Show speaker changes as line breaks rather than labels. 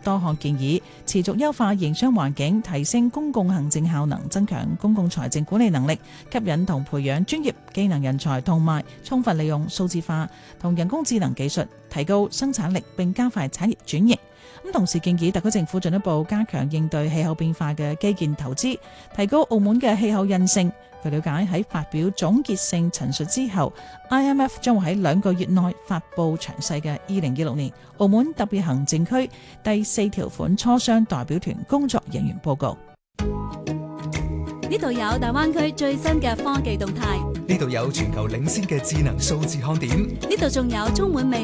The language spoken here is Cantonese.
多項建議，持續優化營商環境，提升公共行政效能，增強公共財政管理能力，吸引同培養專業技能人才，同埋充分利用數字化同人工智能技術，提高生產力並加快產業轉型。同時建議特區政府進一步加強應對氣候變化嘅基建投資，提高澳門嘅氣候韌性。據了解，喺發表總結性陳述之後， IMF 將會喺2個月內發布詳細嘅2026年澳門特別行政區第4條款磋商代表團工作人員報告。
呢度有大灣區最新嘅科技動態，
呢度有全球領先嘅智能數字看點，
呢度仲有充滿未